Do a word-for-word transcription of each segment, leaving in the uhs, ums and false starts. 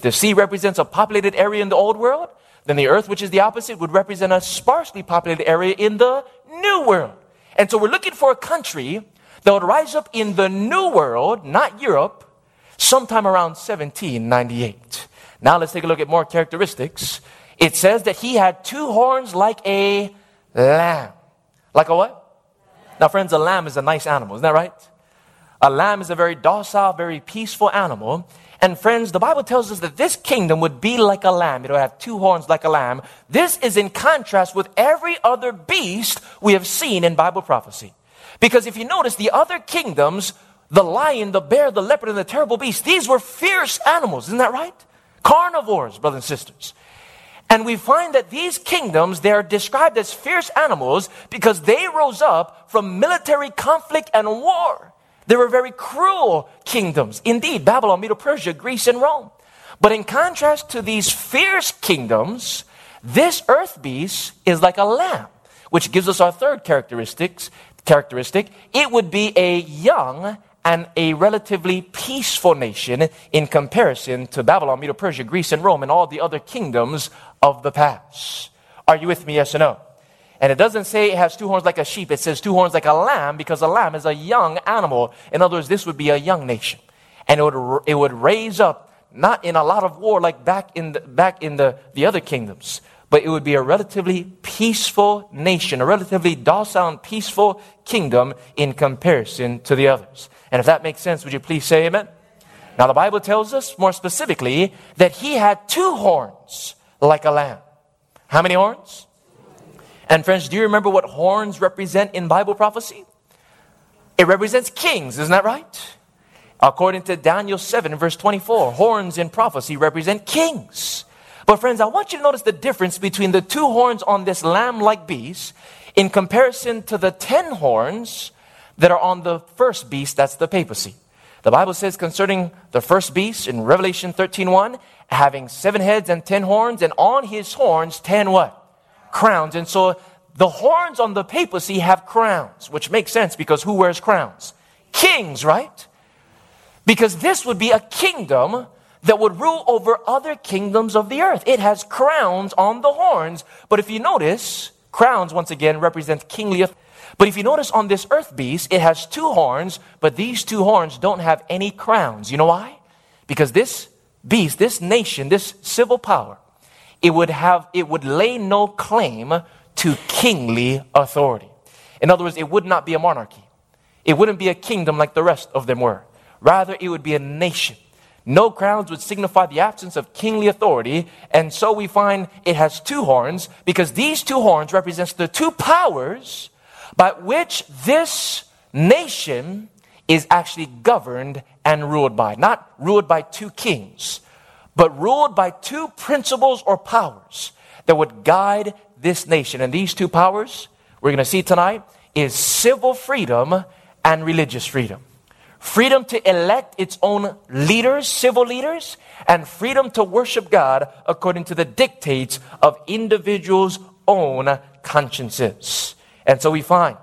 the sea represents a populated area in the old world, then the earth, which is the opposite, would represent a sparsely populated area in the new world. And so we're looking for a country that would rise up in the new world, not Europe, sometime around seventeen ninety-eight. Now let's take a look at more characteristics. It says that he had two horns like a lamb. Like a what? Now friends, a lamb is a nice animal, isn't that right? A lamb is a very docile, very peaceful animal. And friends, the Bible tells us that this kingdom would be like a lamb. It would have two horns like a lamb. This is in contrast with every other beast we have seen in Bible prophecy. Because if you notice, the other kingdoms, the lion, the bear, the leopard, and the terrible beast, these were fierce animals. Isn't that right? Carnivores, brothers and sisters. And we find that these kingdoms, they are described as fierce animals because they rose up from military conflict and war. They were very cruel kingdoms. Indeed, Babylon, Medo-Persia, Greece, and Rome. But in contrast to these fierce kingdoms, this earth beast is like a lamb, which gives us our third characteristics, characteristic. It would be a young and a relatively peaceful nation in comparison to Babylon, Medo-Persia, Greece, and Rome, and all the other kingdoms of the past. Are you with me, yes or no? And it doesn't say it has two horns like a sheep. It says two horns like a lamb because a lamb is a young animal. In other words, this would be a young nation. And it would, it would raise up, not in a lot of war like back in the, back in the, the other kingdoms, but it would be a relatively peaceful nation, a relatively docile and peaceful kingdom in comparison to the others. And if that makes sense, would you please say amen? Now the Bible tells us more specifically that he had two horns like a lamb. How many horns? And friends, do you remember what horns represent in Bible prophecy? It represents kings, isn't that right? According to Daniel seven verse twenty-four, horns in prophecy represent kings. But friends, I want you to notice the difference between the two horns on this lamb-like beast in comparison to the ten horns that are on the first beast, that's the papacy. The Bible says concerning the first beast in Revelation thirteen one, having seven heads and ten horns, and on his horns ten what? Crowns. And so the horns on the papacy have crowns, which makes sense because who wears crowns? Kings, right? Because this would be a kingdom that would rule over other kingdoms of the earth. It has crowns on the horns. But if you notice, crowns once again represent kingly authority. But if you notice on this earth beast, it has two horns, but these two horns don't have any crowns. You know why? Because this beast, this nation, this civil power, it would have, it would lay no claim to kingly authority. In other words, it would not be a monarchy. It wouldn't be a kingdom like the rest of them were. Rather, it would be a nation. No crowns would signify the absence of kingly authority. And so we find it has two horns because these two horns represents the two powers by which this nation is actually governed and ruled by. Not ruled by two kings, but ruled by two principles or powers that would guide this nation. And these two powers, we're going to see tonight, is civil freedom and religious freedom. Freedom to elect its own leaders, civil leaders, and freedom to worship God according to the dictates of individuals' own consciences. And so we find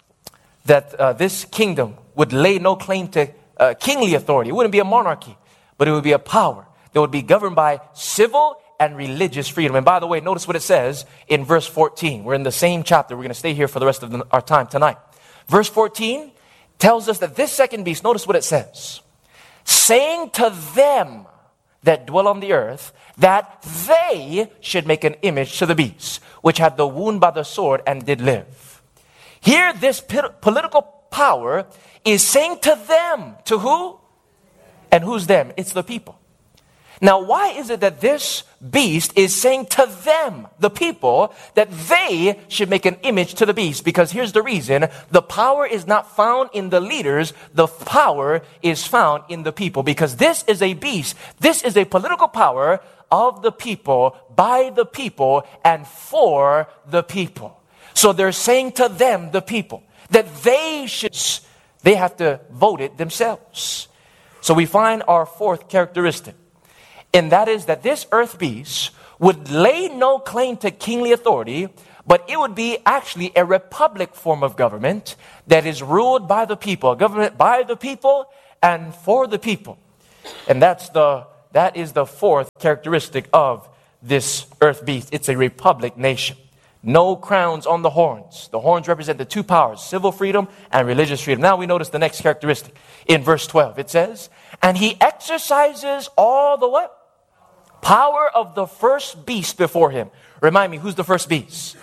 that uh, this kingdom would lay no claim to uh, kingly authority. It wouldn't be a monarchy, but it would be a power that would be governed by civil and religious freedom. And by the way, notice what it says in verse fourteen. We're in the same chapter. We're going to stay here for the rest of the, our time tonight. Verse fourteen tells us that this second beast, notice what it says, saying to them that dwell on the earth, that they should make an image to the beast, which had the wound by the sword and did live. Here, this political power is saying to them, to who? And who's them? It's the people. Now, why is it that this beast is saying to them, the people, that they should make an image to the beast? Because here's the reason. The power is not found in the leaders. The power is found in the people. Because this is a beast. This is a political power of the people, by the people, and for the people. So they're saying to them, the people, that they should, they have to vote it themselves. So we find our fourth characteristic. And that is that this earth beast would lay no claim to kingly authority, but it would be actually a republic form of government that is ruled by the people, a government by the people and for the people. And that's the that is the fourth characteristic of this earth beast. It's a republic nation. No crowns on the horns. The horns represent the two powers, civil freedom and religious freedom. Now we notice the next characteristic. In verse twelve, it says, and he exercises all the what? Power of the first beast before him. Remind me, who's the first beast?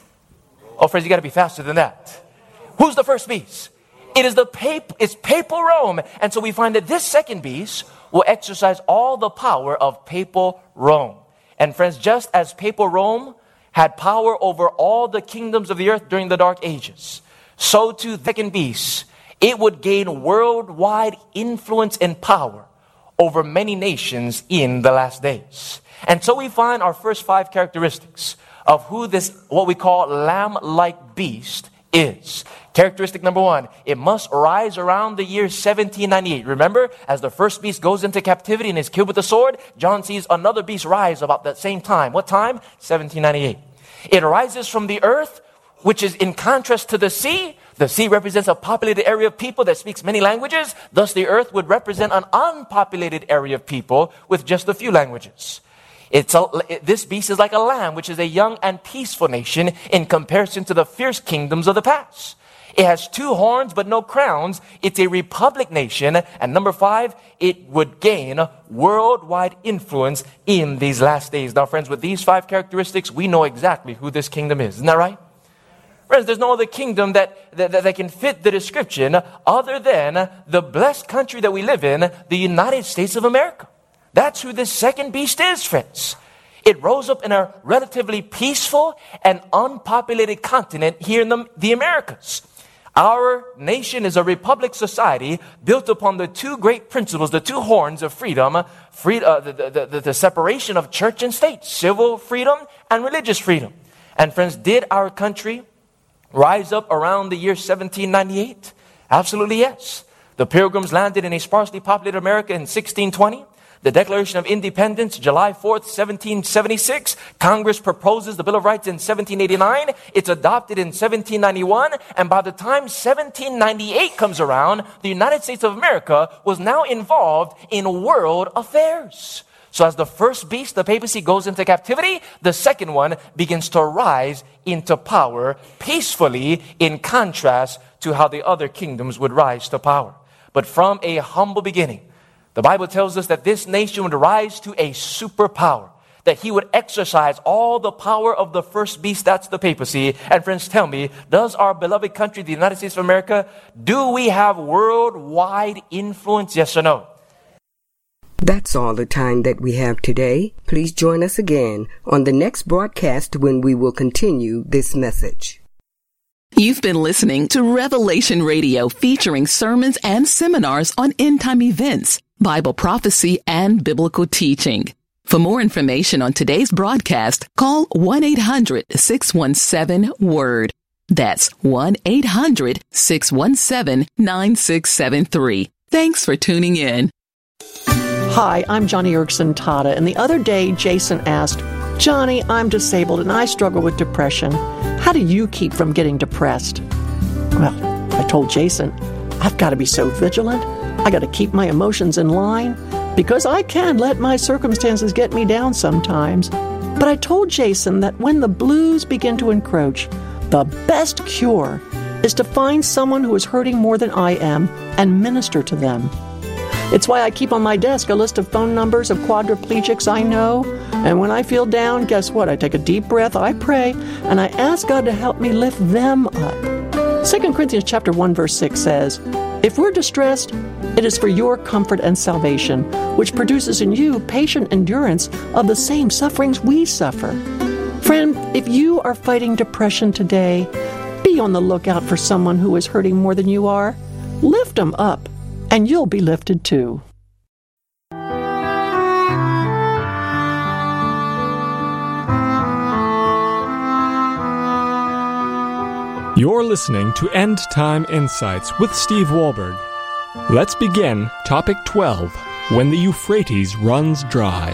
Oh, friends, you got to be faster than that. Who's the first beast? It is the pap- it's papal Rome. And so we find that this second beast will exercise all the power of papal Rome. And friends, just as papal Rome had power over all the kingdoms of the earth during the Dark Ages, so too the second beast, it would gain worldwide influence and power over many nations in the last days. And so we find our first five characteristics of who this, what we call lamb-like beast is. Characteristic number one, it must rise around the year seventeen ninety-eight. Remember, as the first beast goes into captivity and is killed with the sword, John sees another beast rise about that same time. What time? seventeen ninety-eight. It rises from the earth, which is in contrast to the sea. The sea represents a populated area of people that speaks many languages. Thus, the earth would represent an unpopulated area of people with just a few languages. It's a, this beast is like a lamb, which is a young and peaceful nation in comparison to the fierce kingdoms of the past. It has two horns but no crowns. It's a republic nation. And number five, it would gain worldwide influence in these last days. Now, friends, with these five characteristics, we know exactly who this kingdom is. Isn't that right? Friends, there's no other kingdom that, that, that can fit the description other than the blessed country that we live in, the United States of America. That's who this second beast is, friends. It rose up in a relatively peaceful and unpopulated continent here in the, the Americas. Our nation is a republic society built upon the two great principles, the two horns of freedom, free, uh, the, the, the, the separation of church and state, civil freedom and religious freedom. And friends, did our country rise up around the year seventeen ninety-eight? Absolutely yes. The Pilgrims landed in a sparsely populated America in sixteen twenty. The Declaration of Independence, July fourth, seventeen seventy-six. Congress proposes the Bill of Rights in seventeen eighty-nine. It's adopted in seventeen ninety-one. And by the time seventeen ninety-eight comes around, the United States of America was now involved in world affairs. So as the first beast, the papacy, goes into captivity, the second one begins to rise into power peacefully, in contrast to how the other kingdoms would rise to power. But from a humble beginning, the Bible tells us that this nation would rise to a superpower, that he would exercise all the power of the first beast, that's the papacy. And friends, tell me, does our beloved country, the United States of America, do we have worldwide influence, yes or no? That's all the time that we have today. Please join us again on the next broadcast when we will continue this message. You've been listening to Revelation Radio, featuring sermons and seminars on end-time events, Bible prophecy, and biblical teaching. For more information on today's broadcast, call one eight hundred six one seven word. That's one eight hundred six one seven nine six seven three. Thanks for tuning in. Hi, I'm Johnny Erkson Tada, and the other day Jason asked, Johnny, I'm disabled and I struggle with depression. How do you keep from getting depressed? Well, I told Jason, I've got to be so vigilant. I got to keep my emotions in line, because I can let my circumstances get me down sometimes. But I told Jason that when the blues begin to encroach, the best cure is to find someone who is hurting more than I am and minister to them. It's why I keep on my desk a list of phone numbers of quadriplegics I know. And when I feel down, guess what? I take a deep breath, I pray, and I ask God to help me lift them up. Second Corinthians chapter one, verse six says, if we're distressed, it is for your comfort and salvation, which produces in you patient endurance of the same sufferings we suffer. Friend, if you are fighting depression today, be on the lookout for someone who is hurting more than you are. Lift them up, and you'll be lifted too. You're listening to End Time Insights with Steve Wahlberg. Let's begin Topic twelve, When the Euphrates Runs Dry.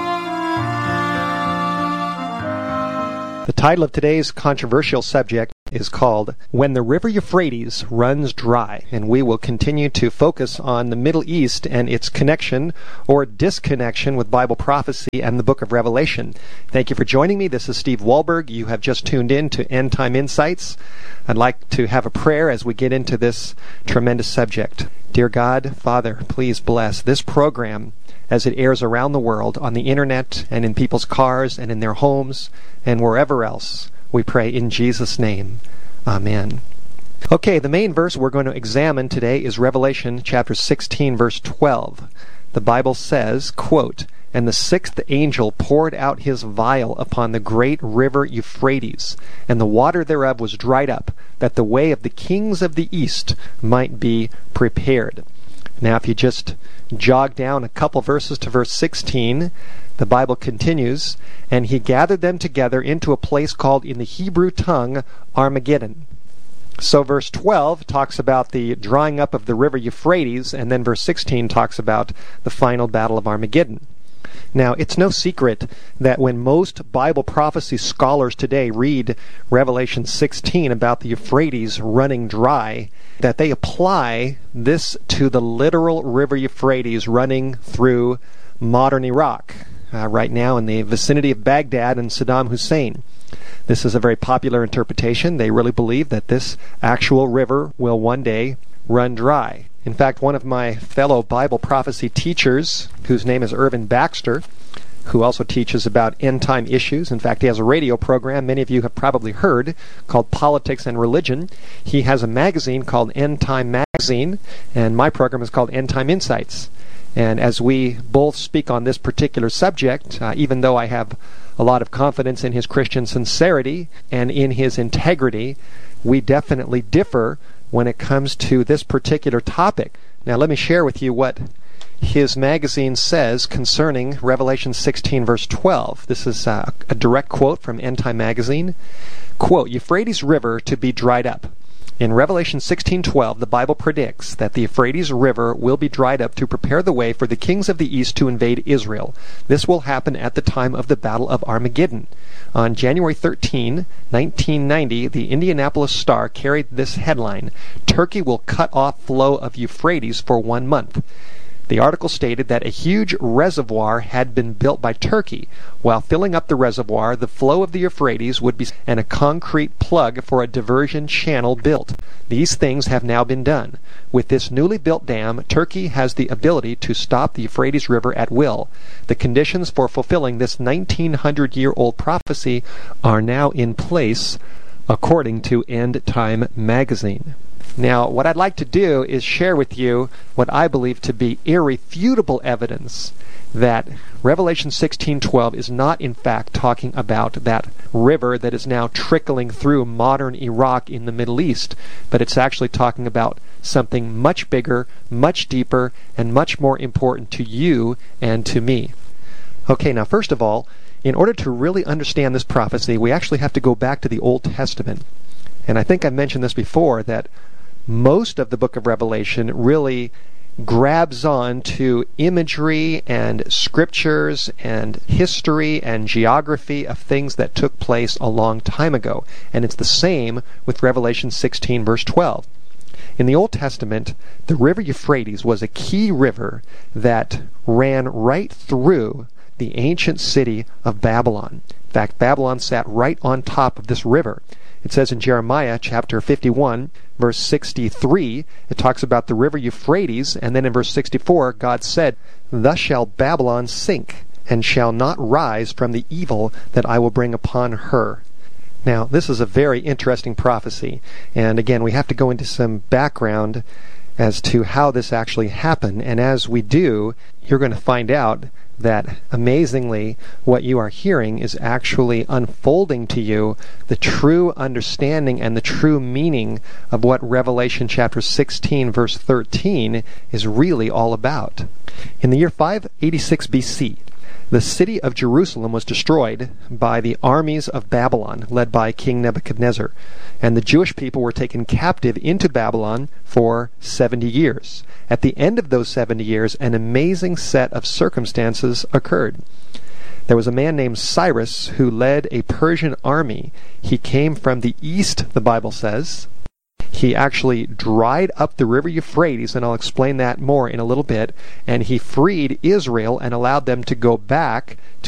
The title of today's controversial subject is called When the River Euphrates Runs Dry, and we will continue to focus on the Middle East and its connection or disconnection with Bible prophecy and the book of Revelation. Thank you for joining me. This is Steve Wahlberg. You have just tuned in to End Time Insights. I'd like to have a prayer as we get into this tremendous subject. Dear God, Father, please bless this program as it airs around the world on the internet and in people's cars and in their homes and wherever else. We pray in Jesus' name. Amen. Okay, the main verse we're going to examine today is Revelation chapter sixteen, verse twelve. The Bible says, quote, "And the sixth angel poured out his vial upon the great river Euphrates, and the water thereof was dried up, that the way of the kings of the east might be prepared." Now, if you just jog down a couple verses to verse sixteen, the Bible continues, "And he gathered them together into a place called in the Hebrew tongue Armageddon." So verse twelve talks about the drying up of the river Euphrates, and then verse sixteen talks about the final battle of Armageddon. Now, it's no secret that when most Bible prophecy scholars today read Revelation sixteen about the Euphrates running dry, that they apply this to the literal river Euphrates running through modern Iraq, uh, right now in the vicinity of Baghdad and Saddam Hussein. This is a very popular interpretation. They really believe that this actual river will one day run dry. In fact, one of my fellow Bible prophecy teachers, whose name is Irvin Baxter, who also teaches about end-time issues. In fact, he has a radio program many of you have probably heard called Politics and Religion. He has a magazine called End Time Magazine, and my program is called End Time Insights. And as we both speak on this particular subject, uh, even though I have a lot of confidence in his Christian sincerity and in his integrity, we definitely differ when it comes to this particular topic. Now, let me share with you what his magazine says concerning Revelation sixteen, verse twelve. This is uh, a direct quote from End Time Magazine. Quote, "Euphrates River to be dried up. In Revelation sixteen twelve, the Bible predicts that the Euphrates River will be dried up to prepare the way for the kings of the east to invade Israel. This will happen at the time of the Battle of Armageddon. On January thirteenth, nineteen ninety, the Indianapolis Star carried this headline, 'Turkey will cut off flow of Euphrates for one month.' The article stated that a huge reservoir had been built by Turkey. While filling up the reservoir, the flow of the Euphrates would be and a concrete plug for a diversion channel built. These things have now been done. With this newly built dam, Turkey has the ability to stop the Euphrates River at will. The conditions for fulfilling this nineteen hundred year old prophecy are now in place, according to End Time Magazine." Now, what I'd like to do is share with you what I believe to be irrefutable evidence that Revelation sixteen twelve is not in fact talking about that river that is now trickling through modern Iraq in the Middle East, but it's actually talking about something much bigger, much deeper, and much more important to you and to me. Okay, now first of all, in order to really understand this prophecy, we actually have to go back to the Old Testament. And I think I mentioned this before, that most of the book of Revelation really grabs on to imagery and scriptures and history and geography of things that took place a long time ago. And it's the same with Revelation sixteen, verse twelve. In the Old Testament, the river Euphrates was a key river that ran right through the ancient city of Babylon. In fact, Babylon sat right on top of this river. It says in Jeremiah chapter fifty-one, verse sixty-three, it talks about the river Euphrates, and then in verse sixty-four, God said, "Thus shall Babylon sink, and shall not rise from the evil that I will bring upon her." Now, this is a very interesting prophecy, and again, we have to go into some background as to how this actually happened, and as we do, you're going to find out that amazingly what you are hearing is actually unfolding to you the true understanding and the true meaning of what Revelation chapter sixteen verse thirteen is really all about. In the year five eighty-six B C, the city of Jerusalem was destroyed by the armies of Babylon, led by King Nebuchadnezzar, and the Jewish people were taken captive into Babylon for seventy years. At the end of those seventy years, an amazing set of circumstances occurred. There was a man named Cyrus who led a Persian army. He came from the east, the Bible says. He actually dried up the river Euphrates, and I'll explain that more in a little bit, and he freed Israel and allowed them to go back